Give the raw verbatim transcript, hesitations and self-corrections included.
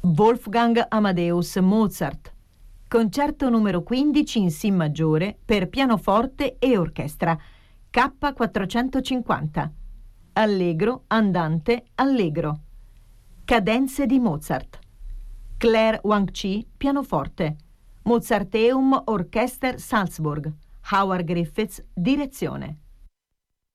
Wolfgang Amadeus Mozart. Concerto numero quindici in Si maggiore per pianoforte e orchestra, K quattrocentocinquanta. Allegro, andante, allegro. Cadenze di Mozart. Claire Wang-Chi, pianoforte. Mozarteum Orchester Salzburg. Howard Griffiths, direzione.